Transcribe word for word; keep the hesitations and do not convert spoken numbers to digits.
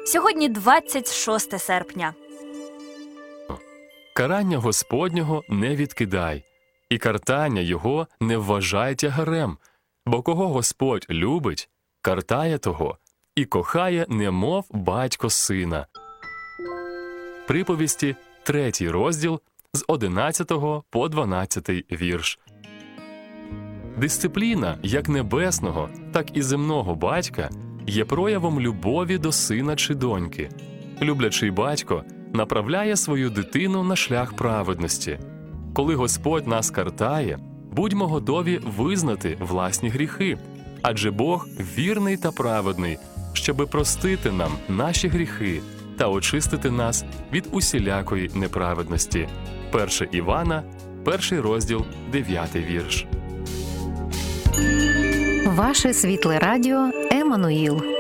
Сьогодні двадцять шосте серпня. Карання Господнього не відкидай, і картання Його не вважай тягарем, бо кого Господь любить, картає того, і кохає, немов батько сина. Приповісті, третій розділ, з одинадцятого по дванадцятий вірш. Дисципліна як небесного, так і земного батька є проявом любові до сина чи доньки. Люблячий батько направляє свою дитину на шлях праведності. Коли Господь нас картає, будьмо готові визнати власні гріхи, адже Бог вірний та праведний, щоби простити нам наші гріхи та очистити нас від усілякої неправедності. перше Івана, перший розділ, дев'ятий вірш. Ваше світле радіо Еммануїл.